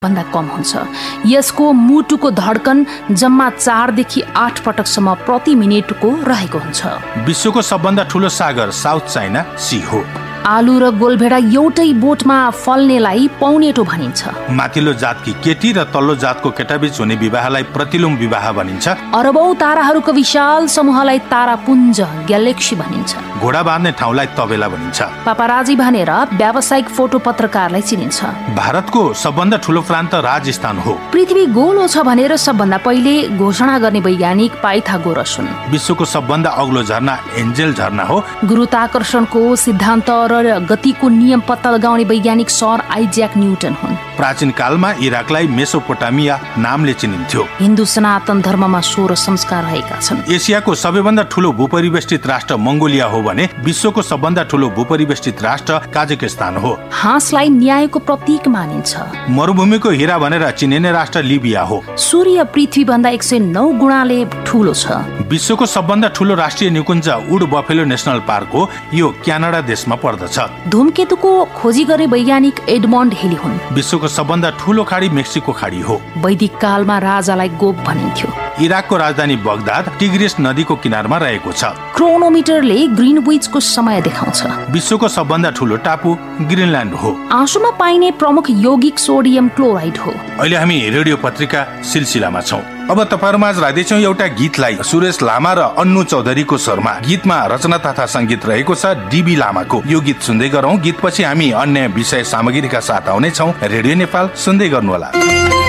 भन्दा कम हुन्छ। यसको मुटुको धड्कन जम्मा 4 देखि 8 पटकसम्म प्रति मिनेटको रहेको हुन्छ। विश्वको सबभन्दा ठूलो सागर साउथ चाइना सी हो। आलु र गोलभेडा एउटै बोटमा फल्नेलाई पौनेटो भनिन्छ। माथिल्लो जातकी केटी र तल्लो जातको केटाबीच हुने विवाहलाई प्रतिलोम विवाह भनिन्छ। अरबौं ताराहरूको विशाल समूहलाई तारापुञ्ज ग्यालेक्सी भनिन्छ। घोडा बाँध्ने ठाउँलाई तबेला भनिन्छ। पापाराजी भनेर व्यावसायिक फोटो पत्रकारलाई चिनिन्छ। भारतको सबभन्दा ठूलो प्रान्त राजस्थान हो। पृथ्वी गोलो छ भनेर सबभन्दा पहिले घोषणा गर्ने वैज्ञानिक पाइथागोरस हुन्। विश्वको सबभन्दा अग्लो झरना एन्जेल झरना हो। गुरुत्वाकर्षणको सिद्धान्त र गतिको नियम पत्ता लगाउने वैज्ञानिक सर आइज्याक न्युटन हुन्। प्राचीन कालमा इराकलाई मेसोपोटामिया नामले चिनिन्थ्यो। हिन्दू सनातन धर्ममा 16 संस्कार रहेका छन्। एसियाको सबैभन्दा ठूलो भूपरिवेष्टित राष्ट्र मंगोलिया हो भने विश्वको सबभन्दा ठूलो भूपरिवेष्टित राष्ट्र काजाकिस्तान हो। हाँसलाई न्यायको प्रतीक मानिन्छ। मरुभूमिको हीरा भनेर चिनिने राष्ट्र लिबिया हो। सूर्य पृथ्वी भन्दा 109 गुणाले ठूलो छ। विश्वको सबभन्दा ठूलो राष्ट्रिय निकुञ्ज वुड बफेलो नेशनल पार्क हो। यो क्यानाडा देशमा पर्दछ। धूमकेतुको खोजी गर्ने वैज्ञानिक एडमन्ड हेली हुन्। विश्वको सबभन्दा ठूलो खाडी मेक्सिको खाडी हो। वैदिक कालमा राजालाई गोप भनिन्थ्यो। इराकको राजधानी बगदाद टिग्रिस नदीको किनारमा रहेको छ। क्रोनोमिटरले ग्रीनविचको समय देखाउँछ। विश्वको सबभन्दा ठूलो टापु ग्रिनल्यान्ड हो। आँसुमा पाइने प्रमुख यौगिक सोडियम क्लोराइड हो। अहिले हामी रेडियो पत्रिका सिलसिलामा छौं। अब तपाईहरुमाझ राख्दैछौं एउटा गीतलाई। सुरेश लामा र अन्नु चौधरीको स्वरमा। गीतमा रचना तथा संगीत रहेको छ डीबी लामाको। यो गीत सुन्दै गरौं। गीतपछि हामी अन्य विषय सामग्रीका साथ आउने छौं। रेडियो नेपाल सुन्दै गर्नुहोला।